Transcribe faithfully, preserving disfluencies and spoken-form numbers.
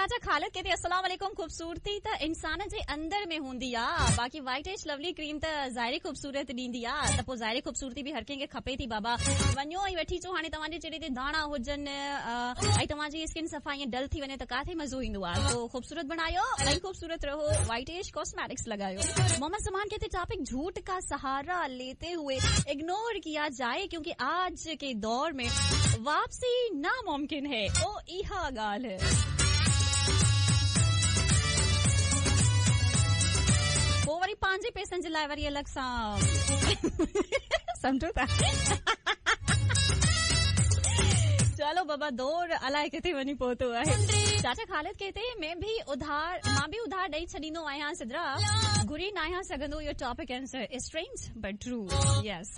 चाचा ख़ालिद कहते अस्सलाम वालेकुम। खूबसूरती त इंसान जे अंदर में हूंदी आ, बाक़ी वाइट एज लवली क्रीम त ज़ाहिरी खूबसूरत ॾींदी आ, त पोइ ज़ाहिरी खूबसूरती बि हर कंहिंखे खपे थी बाबा। वञो ऐं वठी अचो। हाणे तव्हांजे चेहरे ते दाणा हुजनि ऐं तव्हांजी स्किन सफ़ा ईअं डल थी वञे त काथे मज़ो ईंदो आहे। तो खूबसूरत बनायो ऐं खूबसूरत रहो, वाइट एज कॉस्मेटिक्स लगायो। मोहम्मद समान कहते टॉपिक झूठ का सहारा लेते हुए इग्नोर किया जाए क्योंकि आज के दौर में वापसी नामुमकिन है। ओ इहा गाल है। वो वरी पंहिंजे पैसनि जे लाइ वरी अलॻि सां समझो था। चलो बाबा दौर अलाए किथे वञी पहुतो आहे। चाचा ख़ालिद कहते मैं भी उधार मां भी उधार ॾेई छॾींदो आहियां सिद्रा, घुरी न आहियां सघंदो। इहो topic answer strange but true. Yes